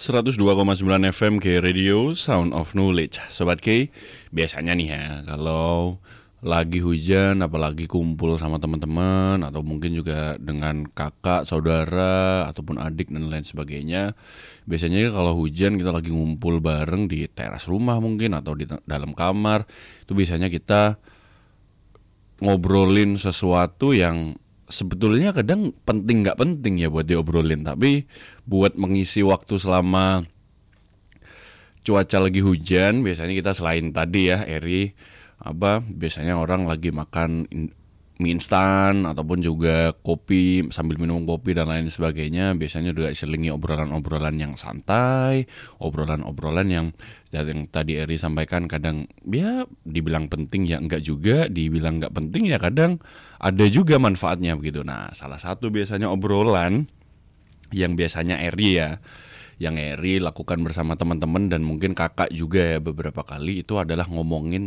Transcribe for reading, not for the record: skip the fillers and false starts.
102,9 FM K Radio Sound of Knowledge. Sobat K, biasanya nih ya kalau lagi hujan apalagi kumpul sama teman-teman atau mungkin juga dengan kakak, saudara ataupun adik dan lain sebagainya. Biasanya kalau hujan kita lagi ngumpul bareng di teras rumah mungkin atau di dalam kamar. Itu biasanya kita ngobrolin sesuatu yang sebetulnya kadang penting nggak penting ya buat diobrolin, tapi buat mengisi waktu selama cuaca lagi hujan, biasanya kita selain tadi ya Eri, biasanya orang lagi makan mie instan ataupun juga kopi sambil minum kopi dan lain sebagainya. Biasanya juga diselingi obrolan-obrolan yang santai, obrolan-obrolan yang tadi Eri sampaikan kadang ya dibilang penting ya enggak juga, dibilang enggak penting ya kadang ada juga manfaatnya begitu. Nah, salah satu biasanya obrolan yang biasanya Eri ya, yang Eri lakukan bersama teman-teman dan mungkin kakak juga ya beberapa kali itu adalah ngomongin